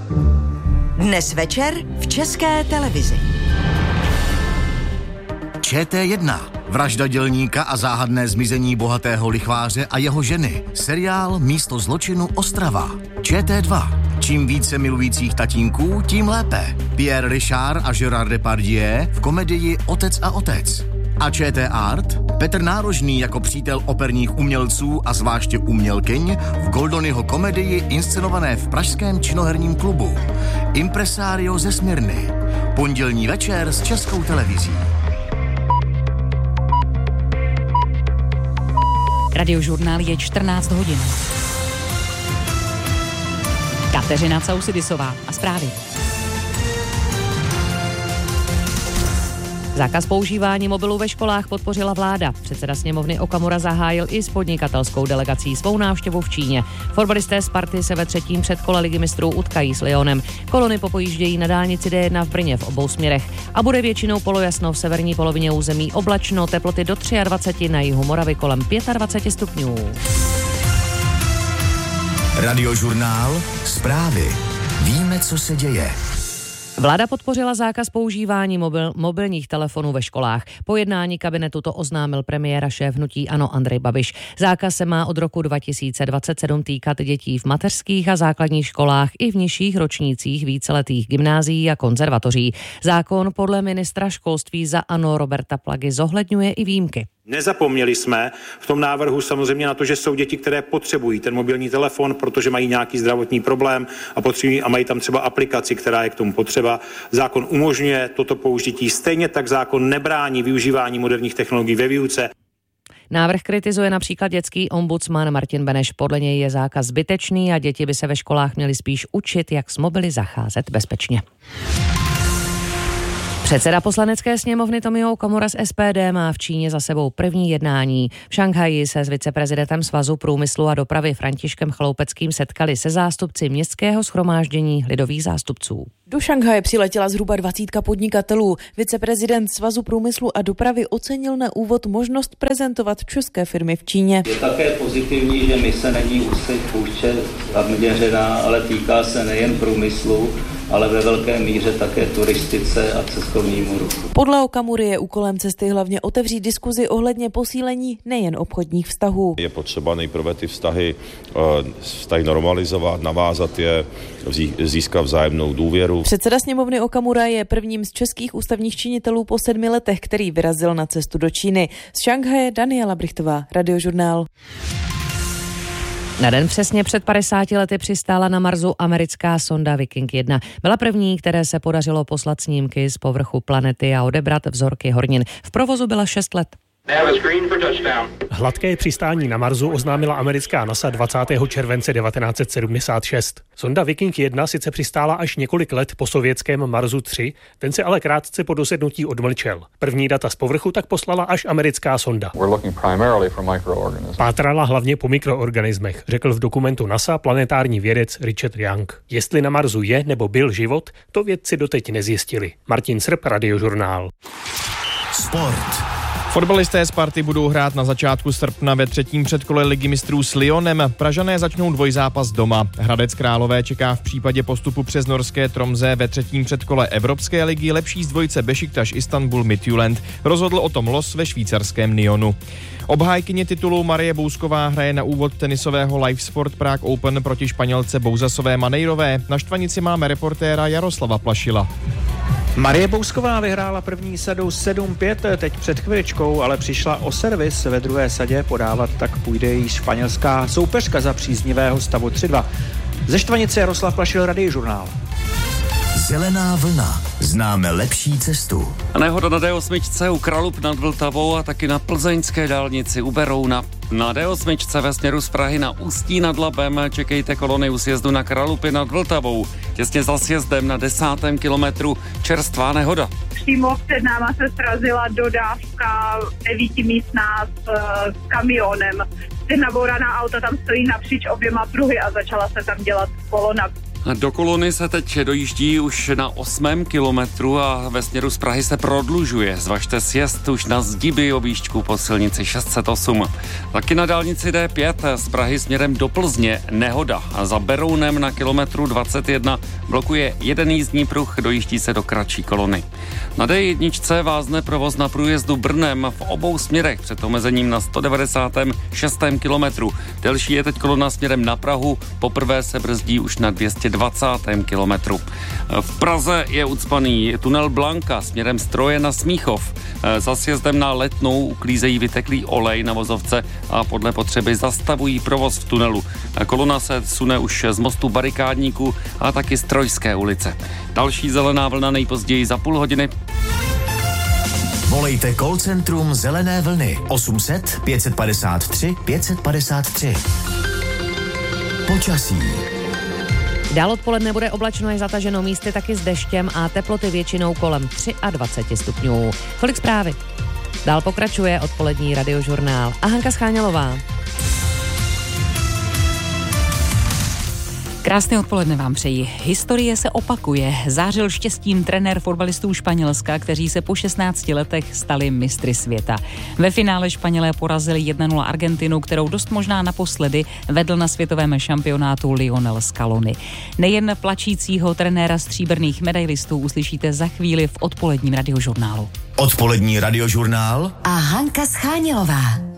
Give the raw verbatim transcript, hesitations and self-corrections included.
Dnes večer v České televizi. Č T jedna. Vražda dělníka a záhadné zmizení bohatého lichváře a jeho ženy. Seriál Místo zločinu Ostrava. Č T dva. Čím více milujících tatínků, tím lépe. Pierre Richard a Gérard Depardieu v komedii Otec a otec. A Č T Art? Petr Nárožný jako přítel operních umělců a zvláště umělkyň v Goldonyho komedii inscenované v pražském činoherním klubu. Impresario ze Smyrny. Pondělní večer s Českou televizí. Radiožurnál je čtrnáct hodin. Kateřina Causidisová a zprávy. Zákaz používání mobilů ve školách podpořila vláda. Předseda sněmovny Okamura zahájil i s podnikatelskou delegací svou návštěvu v Číně. Fotbalisté Sparty se ve třetím předkole ligy mistrů utkají s Lyonem. Kolony popojíždějí na dálnici D jedna v Brně v obou směrech. A bude většinou polojasno v severní polovině území, oblačno, teploty do dvacet tři, na jihu Moravy kolem dvacet pět stupňů. Radiožurnál Zprávy. Víme, co se děje. Vláda podpořila zákaz používání mobil, mobilních telefonů ve školách. Po jednání kabinetu to oznámil premiér a šéf hnutí ANO Andrej Babiš. Zákaz se má od roku dva tisíce dvacet sedm týkat dětí v mateřských a základních školách i v nižších ročnících víceletých gymnázií a konzervatoří. Zákon podle ministra školství za ANO Roberta Plagy zohledňuje i výjimky. Nezapomněli jsme v tom návrhu samozřejmě na to, že jsou děti, které potřebují ten mobilní telefon, protože mají nějaký zdravotní problém a potřebují a mají tam třeba aplikaci, která je k tomu potřeba. Zákon umožňuje toto použití, stejně tak zákon nebrání využívání moderních technologií ve výuce. Návrh kritizuje například dětský ombudsman Martin Beneš. Podle něj je zákaz zbytečný a děti by se ve školách měly spíš učit, jak s mobily zacházet bezpečně. Předseda poslanecké sněmovny Tomio Okamura z S P D má v Číně za sebou první jednání. V Šanghaji se s viceprezidentem Svazu průmyslu a dopravy Františkem Chloupeckým setkali se zástupci městského shromáždění lidových zástupců. Do Šanghaje přiletěla zhruba dvacítka podnikatelů. Viceprezident Svazu průmyslu a dopravy ocenil na úvod možnost prezentovat české firmy v Číně. Je také pozitivní, že mise není úzce zaměřená, ale týká se nejen průmyslu, ale ve velké míře také turistice a cestovnímu ruchu. Podle Okamury je úkolem cesty hlavně otevřít diskuzi ohledně posílení nejen obchodních vztahů. Je potřeba nejprve ty vztahy, vztahy normalizovat, navázat je, získat vzájemnou důvěru. Předseda sněmovny Okamura je prvním z českých ústavních činitelů po sedmi letech, který vyrazil na cestu do Číny. Z Šanghaje Daniela Brichtová, Radiožurnál. Na den přesně před padesáti lety přistála na Marsu americká sonda Viking jedna. Byla první, které se podařilo poslat snímky z povrchu planety a odebrat vzorky hornin. V provozu byla šest let. Hladké přistání na Marsu oznámila americká NASA dvacátého července devatenáct set sedmdesát šest. Sonda Viking jedna sice přistála až několik let po sovětském Marsu tři, ten se ale krátce po dosednutí odmlčel. První data z povrchu tak poslala až americká sonda. Pátrala hlavně po mikroorganismech, řekl v dokumentu NASA planetární vědec Richard Young. Jestli na Marsu je nebo byl život, to vědci doteď nezjistili. Martin Srb, Radiožurnál. Sport. Fotbalisté Sparty budou hrát na začátku srpna ve třetím předkole ligy mistrů s Lyonem. Pražané začnou dvojzápas doma. Hradec Králové čeká v případě postupu přes norské Tromsø ve třetím předkole Evropské ligy lepší z dvojice Bešiktaš Istanbul Midtjylland. Rozhodl o tom los ve švýcarském Nyonu. Obhájkyně titulu Marie Bousková hraje na úvod tenisového Live Sport Prague Open proti Španělce Bouzasové Maneirové. Na štvanici máme reportéra Jaroslava Plašila. Marie Bousková vyhrála první sadu sedm pět teď před chviličkou, ale přišla o servis. Ve druhé sadě podávat tak půjde její španělská soupeřka za příznivého stavu tři dva. Ze štvanice Jaroslav Plašil, Radiožurnál. Zelená vlna. Známe lepší cestu. Nehoda na D osm u Kralup nad Vltavou a taky na plzeňské dálnici u Berouna. Na D osm ve směru z Prahy na Ústí nad Labem čekejte kolony u sjezdu na Kralupy nad Vltavou. Těsně za sjezdem na desátém kilometru čerstvá nehoda. Přímo před náma se srazila dodávka devítimístná s uh, kamionem. Ty nabouraná auta tam stojí napříč oběma pruhy a začala se tam dělat kolona. Do Kolony se teď dojíždí už na osmém kilometru a ve směru z Prahy se prodlužuje. Zvažte sjezd už na zdiby objížďku po silnici šest set osm. Taky na dálnici D pět z Prahy směrem do Plzně nehoda. A za Berounem na kilometru dvacet jedna blokuje jeden jízdní pruh, dojíždí se do kratší kolony. Na D jedna vázne provoz na průjezdu Brnem v obou směrech před omezením na sto devadesátém šestém kilometru. Delší je teď kolona směrem na Prahu, poprvé se brzdí už na dvě stě dvacátém kilometru. V Praze je ucpaný tunel Blanka směrem z Troje na Smíchov. Za sjezdem na Letnou uklízejí vyteklý olej na vozovce a podle potřeby zastavují provoz v tunelu. Kolona se sune už z mostu Barikádníků a taky z Trojské ulice. Další zelená vlna nejpozději za půl hodiny. Volejte call centrum Zelené vlny osm set pět padesát tři pět padesát tři. Počasí. Dál odpoledne bude oblačno i zataženo, místy taky s deštěm a teploty většinou kolem dvacet tři stupňů. Tolik zprávy. Dál pokračuje odpolední radiožurnál a Hanka Scháňalová. Krásné odpoledne vám přeji. Historie se opakuje. Zářil štěstím trenér fotbalistů Španělska, kteří se po šestnácti letech stali mistry světa. Ve finále Španělé porazili jedna nula Argentinu, kterou dost možná naposledy vedl na světovém šampionátu Lionel Scaloni. Nejen plačícího trenéra stříbrných medailistů uslyšíte za chvíli v odpoledním radiožurnálu. Odpolední radiožurnál a Hanka Scháňalová.